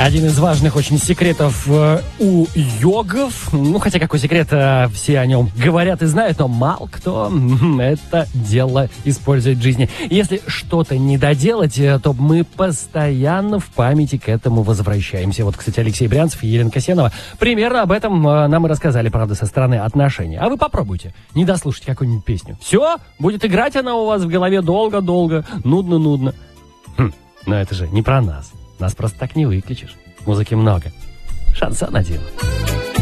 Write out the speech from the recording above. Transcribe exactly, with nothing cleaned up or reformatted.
Один из важных очень секретов э, у йогов, ну, хотя какой секрет, э, все о нем говорят и знают, но мало кто м, это дело использует в жизни. Если что-то не доделать, э, то мы постоянно в памяти к этому возвращаемся. Вот, кстати, Алексей Брянцев и Елена Касьянова примерно об этом э, нам и рассказали, правда, со стороны отношений. А вы попробуйте, не дослушайте какую-нибудь песню. Все, будет играть она у вас в голове долго-долго, нудно-нудно. Хм, но это же не про нас. Нас просто так не выключишь. Музыки много. Шансон один.